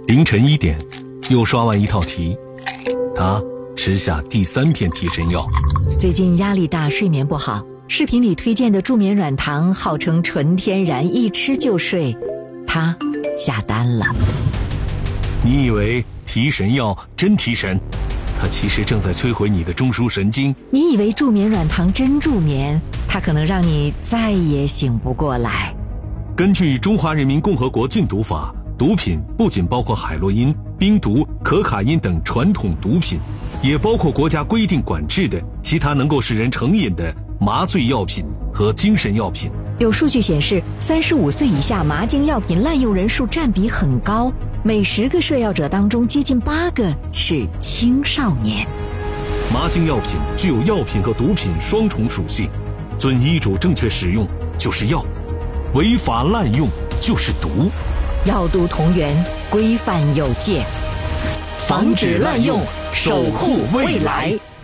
凌晨1点，又刷完一套题，他吃下第3片提神药。 最近压力大，睡眠不好，视频里推荐的助眠软糖号称纯天然，一吃就睡，他下单了。 你以为提神药真提神，它其实正在摧毁你的中枢神经。 你以为助眠软糖真助眠，它可能让你再也醒不过来。 根据《中华人民共和国禁毒法》，毒品不仅包括海洛因、冰毒、可卡因等传统毒品，也包括国家规定管制的其他能够使人成瘾的麻醉药品和精神药品。 有数据显示，35岁以下麻精药品滥用人数占比很高，每10个摄药者当中接近8个是青少年。 麻精药品具有药品和毒品双重属性，遵医嘱正确使用就是药，违法滥用就是毒。 药毒同源，规范有界，防止滥用，守护未来。